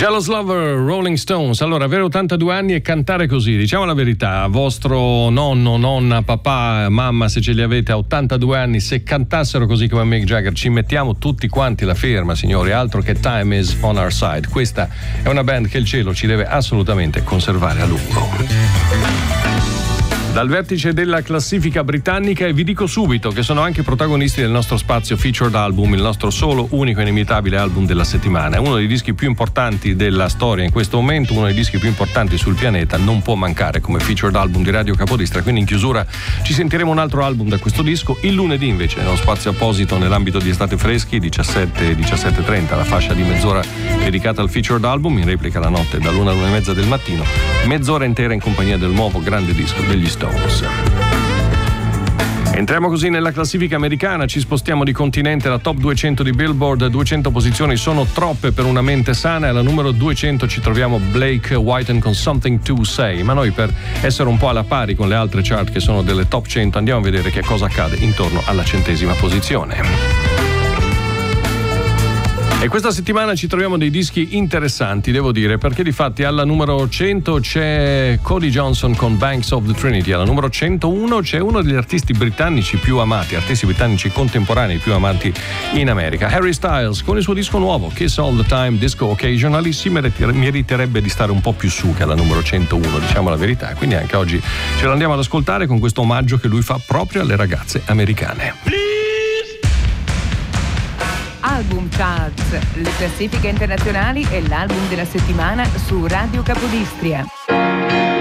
Jealous Lover, Rolling Stones. Allora, avere 82 anni e cantare così, diciamo la verità, vostro nonno, nonna, papà, mamma, se ce li avete a 82 anni, se cantassero così come Mick Jagger, ci mettiamo tutti quanti la firma, signori, altro che Time is on our side. Questa è una band che il cielo ci deve assolutamente conservare a lungo. Dal vertice della classifica britannica, e vi dico subito che sono anche protagonisti del nostro spazio Featured Album, il nostro solo, unico e inimitabile album della settimana. È uno dei dischi più importanti della storia in questo momento, uno dei dischi più importanti sul pianeta, non può mancare come Featured Album di Radio Capodestra. Quindi in chiusura ci sentiremo un altro album da questo disco. Il lunedì invece, nello spazio apposito nell'ambito di Estate Freschi, 17:30, la fascia di mezz'ora dedicata al Featured Album, in replica la notte dall'1 all'1:30 del mattino, mezz'ora intera in compagnia del nuovo grande disco degli Stones. Entriamo così nella classifica americana, ci spostiamo di continente. La top 200 di Billboard, 200 posizioni sono troppe per una mente sana, e alla numero 200 ci troviamo Blake Whiten con Something to Say, ma noi, per essere un po' alla pari con le altre chart che sono delle top 100, andiamo a vedere che cosa accade intorno alla 100ª posizione. E questa settimana ci troviamo dei dischi interessanti, devo dire, perché difatti alla numero 100 c'è Cody Johnson con Banks of the Trinity, alla numero 101 c'è uno degli artisti britannici più amati, artisti britannici contemporanei più amati in America, Harry Styles, con il suo disco nuovo Kiss All the Time, Disco Occasionally. Si meriterebbe di stare un po' più su che alla numero 101, diciamo la verità, quindi anche oggi ce l'andiamo ad ascoltare con questo omaggio che lui fa proprio alle ragazze americane. Album Charts, le classifiche internazionali e l'album della settimana su Radio Capodistria.